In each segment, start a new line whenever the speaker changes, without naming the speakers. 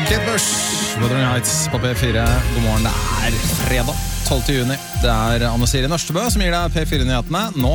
Kate Bush, Wuthering Heights på P4. God morgen, det fredag 12. juni. Det Anne Siri Nørstebø som gir deg P4-nyhetene nå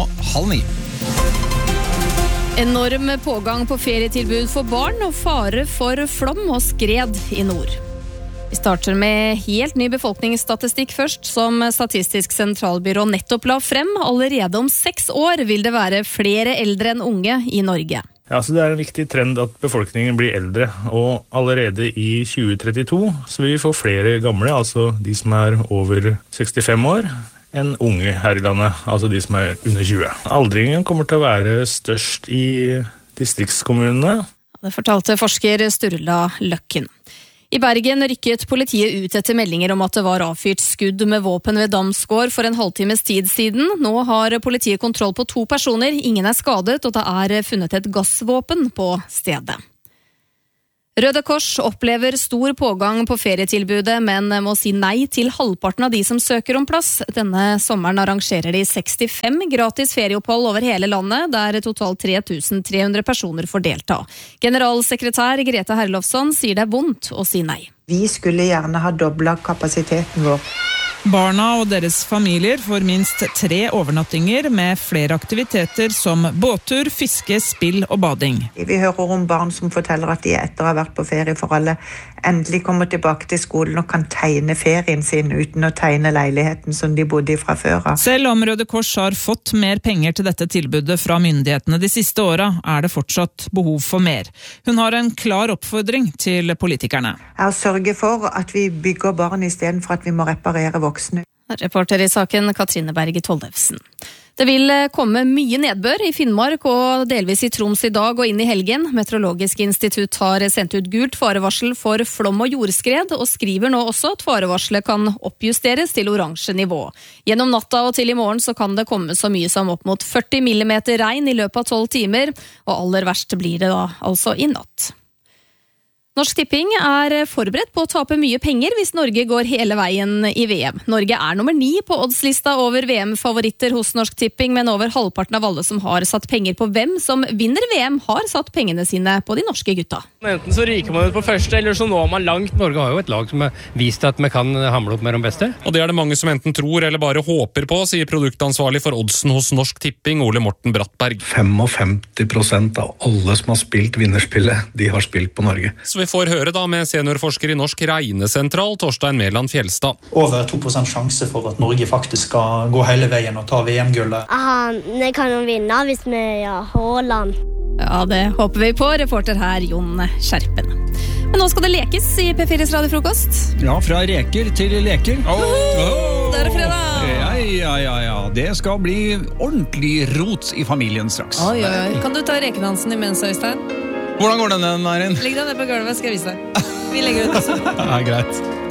8:30.
Enorm pågang på ferietilbud for barn og fare for flom og skred i nord. Vi starter med helt ny befolkningsstatistikk først, som Statistisk sentralbyrå nettopp la frem. Allerede om 6 år vil det være flere eldre enn unge i Norge.
Ja, så det en viktig trend at befolkningen blir eldre, og allerede i 2032 så vil vi få flere gamle, altså de som over 65 år, enn unge her i landet, altså de som under 20. Aldringen kommer til å være størst i distriktskommunene.
Det fortalte forsker Sturla Løkken. I Bergen rykket politiet ut etter meldinger om at det var avfyrt skudd med våpen ved Damsgård for en halvtimes tid siden. Nå har politiet kontroll på 2 personer, ingen skadet, og det funnet et gassvåpen på stedet. Røde Kors opplever stor pågang på ferietilbudet, men må si nei til halvparten av de som søker om plass. Denne sommeren arrangerer de 65 gratis ferieopphold over hele landet, der totalt 3300 personer får delta. Generalsekretær Grete Herlofsson sier det vondt å si nei.
Vi skulle gjerne ha doblet kapasiteten vår.
Barna og deres familier får minst 3 overnattinger med flere aktiviteter som båttur, fiske, spill og bading.
Vi hører om barn som forteller at de etter å ha vært på ferie for alle endelig kommer tilbake til skolen og kan tegne ferien sin uten å tegne leiligheten som de bodde i fra før av.
Selv om Røde Kors har fått mer penger til dette tilbudet fra myndighetene de siste åra, det fortsatt behov for mer. Hun har en klar oppfordring til politikerne.
Jeg sørger for at vi bygger barn i stedet for at vi må reparere voksne.
Reporter i saken Katrine Berge Tollefsen. Det vil komme mye nedbør i Finnmark og delvis i Troms i dag og inn i helgen. Meteorologisk institutt har sendt ut gult farevarsel for flom og jordskred, og skriver nå også at farevarselet kan oppjusteres til oransje nivå. Gjennom natta og til i morgen så kan det komme så mye som opp mot 40 millimeter regn i løpet av 12 timer, og aller verst blir det da altså i natt. Norsk Tipping forberedt på å tape mye penger hvis Norge går hele veien i VM. Norge nummer 9 på oddslista over VM-favoritter hos Norsk Tipping, men over halvparten av alle som har satt penger på hvem som vinner VM, har satt pengene sine på de norske gutta.
Enten så ryker man ut på første, eller så når man langt. Norge har jo et lag som har vist at vi kan hamle opp med de beste.
Og det det mange som enten tror eller bare håper på, sier produktansvarlig for oddsen hos Norsk Tipping, Ole Morten Brattberg.
55% av alle som har spilt vinnerspillet, de har spilt på Norge.
Så vi får høre da med seniorforsker i Norsk Regnesentral, Torstein Mæland Fjelstad.
Over 2% sjanse for at Norge faktisk skal gå hele veien og ta VM-gullet.
Vi kan jo vinne hvis vi gjør Haaland.
Ja, det håper vi på. Reporter her, Jon Skjerpen. Men nå skal det lekes i P4s radiofrokost.
Ja, fra reker til leker.
Det det fredag!
Ja. Det skal bli ordentlig rot i familien straks.
Oi. Kan du ta rekenansen imens, Øystein?
Hvordan går den, Eirin?
Ligg deg ned på gulvet, skal jeg vise deg. Vi legger ut også.
Greit.